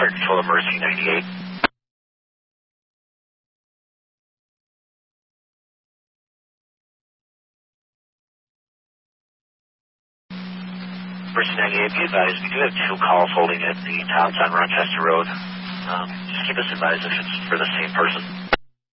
Fire Control Emergency 98. Emergency 98, be advised, we do have 2 calls holding at the Towns on Rochester Road. Just keep us advised if it's for the same person.